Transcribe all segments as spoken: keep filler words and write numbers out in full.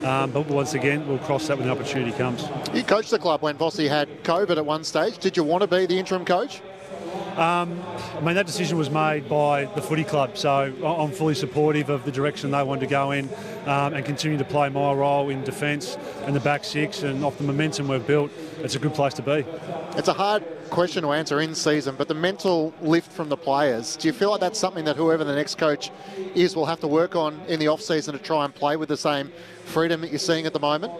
Um, but once again, we'll cross that when the opportunity comes. You coached the club when Vossi had COVID at one stage. Did you want to be the interim coach? Um, I mean, that decision was made by the footy club, so I'm fully supportive of the direction they wanted to go in um, and continue to play my role in defence and the back six, and off the momentum we've built, it's a good place to be. It's a hard question to answer in season, but the mental lift from the players, do you feel like that's something that whoever the next coach is will have to work on in the off-season to try and play with the same freedom that you're seeing at the moment?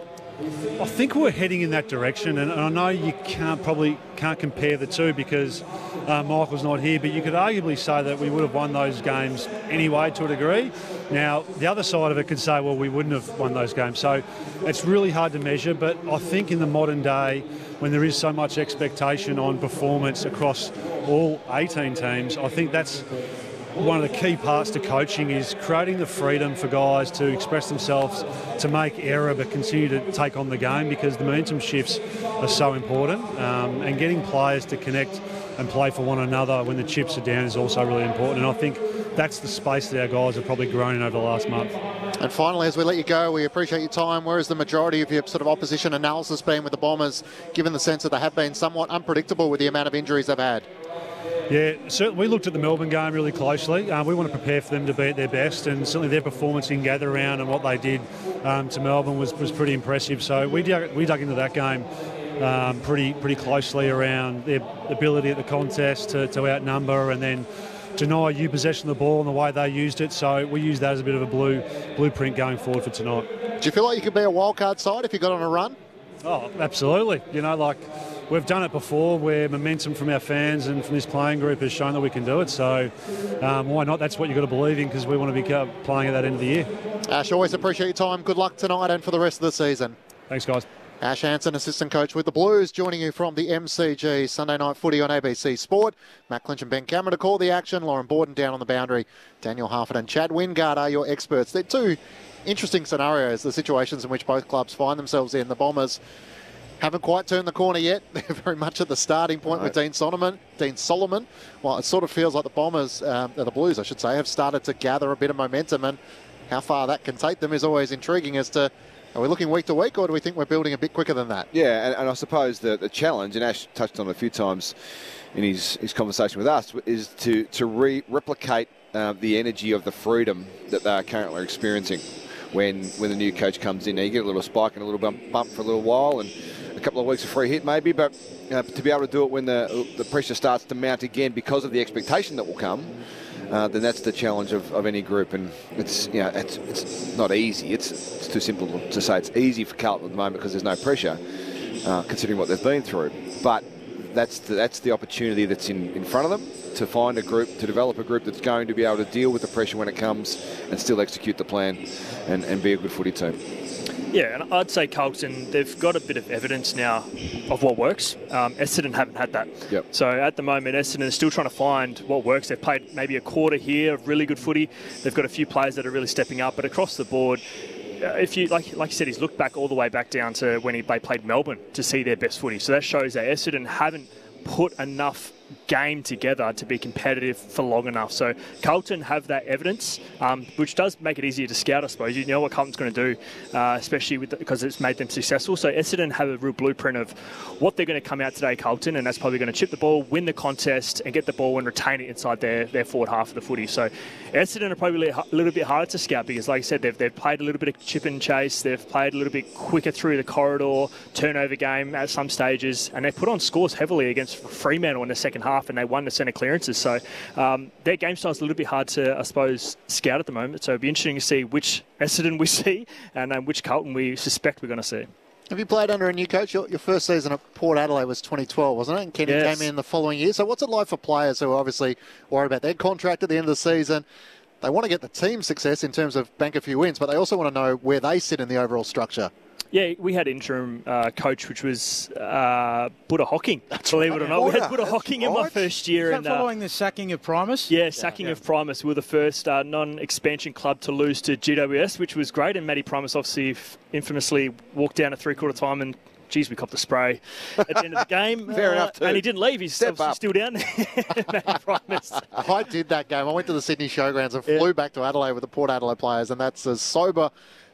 I think we're heading in that direction, and I know you can't probably can't compare the two because uh, Michael's not here, but you could arguably say that we would have won those games anyway to a degree. Now, the other side of it could say, well, we wouldn't have won those games. So it's really hard to measure, but I think in the modern day, when there is so much expectation on performance across all eighteen teams, I think that's one of the key parts to coaching is creating the freedom for guys to express themselves, to make error but continue to take on the game, because the momentum shifts are so important, um, and getting players to connect and play for one another when the chips are down is also really important, and I think that's the space that our guys have probably grown in over the last month. And finally, as we let you go, we appreciate your time. Where has the majority of your sort of opposition analysis been with the Bombers, given the sense that they have been somewhat unpredictable with the amount of injuries they've had? Yeah, certainly we looked at the Melbourne game really closely. Uh, we want to prepare for them to be at their best, and certainly their performance in gather round and what they did um, to Melbourne was, was pretty impressive. So we dug, we dug into that game um, pretty pretty closely around their ability at the contest to, to outnumber and then deny you possession of the ball and the way they used it. So we used that as a bit of a blue blueprint going forward for tonight. Do you feel like you could be a wildcard side if you got on a run? Oh, absolutely. You know, like, we've done it before where momentum from our fans and from this playing group has shown that we can do it. So um, why not? That's what you've got to believe in, because we want to be playing at that end of the year. Ash, always appreciate your time. Good luck tonight and for the rest of the season. Thanks, guys. Ash Hansen, assistant coach with the Blues, joining you from the M C G Sunday Night Footy on A B C Sport. Matt Clinch and Ben Cameron to call the action. Lauren Borden down on the boundary. Daniel Harford and Chad Wingard are your experts. They're two interesting scenarios, the situations in which both clubs find themselves in. The Bombers haven't quite turned the corner yet. They're very much at the starting point right with Dean Solomon. Dean Solomon. Well, it sort of feels like the Bombers, um, the Blues, I should say, have started to gather a bit of momentum, and how far that can take them is always intriguing as to, are we looking week to week, or do we think we're building a bit quicker than that? Yeah, and, and I suppose the, the challenge, and Ash touched on it a few times in his, his conversation with us, is to, to re replicate uh, the energy of the freedom that they are currently experiencing when, when the new coach comes in. Now, you get a little spike and a little bump, bump for a little while, and a couple of weeks of free hit maybe, but uh, to be able to do it when the, the pressure starts to mount again because of the expectation that will come, Uh, then that's the challenge of, of any group, and it's you know it's, it's not easy. It's, it's too simple to say it's easy for Carlton at the moment because there's no pressure, uh, considering what they've been through. But that's the, that's the opportunity that's in, in front of them, to find a group, to develop a group that's going to be able to deal with the pressure when it comes and still execute the plan and, and be a good footy team. Yeah, and I'd say Carlton, they've got a bit of evidence now of what works. Um, Essendon haven't had that. Yep. So at the moment, Essendon is still trying to find what works. They've played maybe a quarter here of really good footy. They've got a few players that are really stepping up, but across the board, uh, if you like, like you said, he's looked back all the way back down to when he, they played Melbourne to see their best footy. So that shows that Essendon haven't put enough game together to be competitive for long enough. So Carlton have that evidence, um, which does make it easier to scout, I suppose. You know what Carlton's going to do, uh, especially with the, because it's made them successful. So Essendon have a real blueprint of what they're going to come out today, Carlton, and that's probably going to chip the ball, win the contest, and get the ball and retain it inside their, their forward half of the footy. So Essendon are probably a little bit harder to scout because, like I said, they've, they've played a little bit of chip and chase. They've played a little bit quicker through the corridor, turnover game at some stages, and they put on scores heavily against Fremantle in the second half, and they won the centre clearances. So um, their game style is a little bit hard to, I suppose, scout at the moment. So it'll be interesting to see which Essendon we see and um, which Carlton we suspect we're going to see. Have you played under a new coach? Your, your first season at Port Adelaide was twenty twelve, wasn't it? And Kenny yes. came in the following year. So what's it like for players who are obviously worried about their contract at the end of the season? They want to get the team success in terms of bank a few wins, but they also want to know where they sit in the overall structure. Yeah, we had interim uh, coach, which was uh, Buddha Hocking. That's believe right. it or not, Buddha. we had Buddha Hocking right. in my first year. Is that and, following uh, the sacking of Primus? Yeah, sacking yeah, yeah. of Primus. We were the first uh, non-expansion club to lose to G W S, which was great. And Matty Primus obviously infamously walked down at three-quarter time and, geez, we copped a spray at the end of the game. Fair uh, enough, too. And he didn't leave. He's still down there. Matty Primus. I did that game. I went to the Sydney Showgrounds and flew yeah. back to Adelaide with the Port Adelaide players, and that's as sober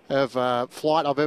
of uh, flight I've ever